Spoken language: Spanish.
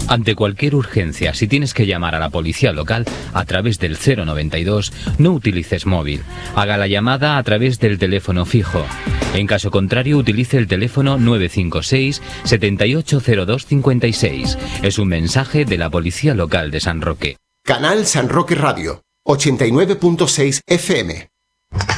Ante cualquier urgencia, si tienes que llamar a la policía local a través del 092, no utilices móvil. Haga la llamada a través del teléfono fijo. En caso contrario, utilice el teléfono 956 780256. Es un mensaje de la Policía Local de San Roque. Canal San Roque Radio, 89.6 FM.